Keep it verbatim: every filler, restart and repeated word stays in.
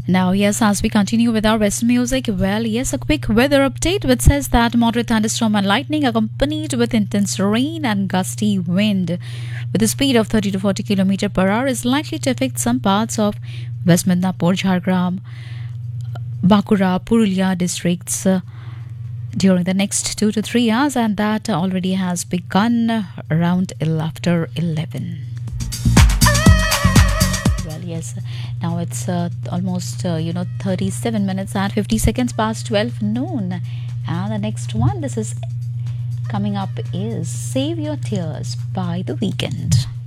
Now, yes, as we continue with our Western music, well, yes, a quick weather update which says that moderate thunderstorm and lightning accompanied with intense rain and gusty wind with a speed of thirty to forty kilometers per hour is likely to affect some parts of West Midnapur, Jhargram, Bankura, Purulia districts uh, during the next two to three hours, and that already has begun around after eleven. Well, yes, now it's uh, almost uh, you know thirty-seven minutes and fifty seconds past twelve noon, and the next one, this is coming up, is Save Your Tears by The Weeknd.